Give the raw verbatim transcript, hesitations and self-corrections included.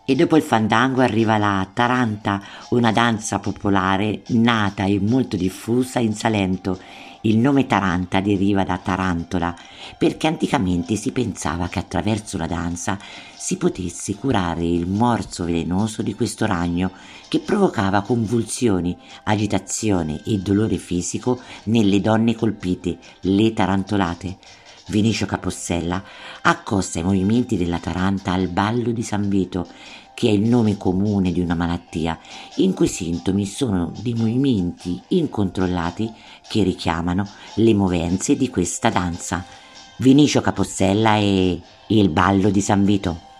E dopo il fandango arriva la taranta, una danza popolare nata e molto diffusa in Salento. Il nome taranta deriva da tarantola, perché anticamente si pensava che attraverso la danza si potesse curare il morso velenoso di questo ragno che provocava convulsioni, agitazione e dolore fisico nelle donne colpite, le tarantolate. Vinicio Capossella accosta i movimenti della taranta al ballo di San Vito, che è il nome comune di una malattia in cui i sintomi sono dei movimenti incontrollati che richiamano le movenze di questa danza. Vinicio Capossella e il ballo di San Vito.